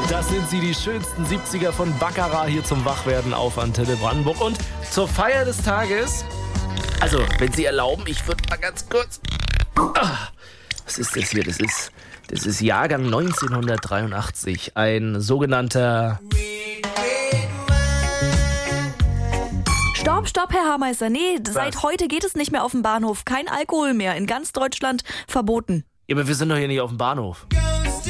Das sind sie, die schönsten 70er von Baccarat hier zum Wachwerden auf Antenne Brandenburg. Und zur Feier des Tages, also wenn Sie erlauben, ich würde mal ganz kurz... Was ist das hier? Das ist Jahrgang 1983, ein sogenannter... Stopp, Herr Hameister. Nee, seit heute geht es nicht mehr auf dem Bahnhof. Kein Alkohol mehr. In ganz Deutschland verboten. Ja, aber wir sind doch hier nicht auf dem Bahnhof.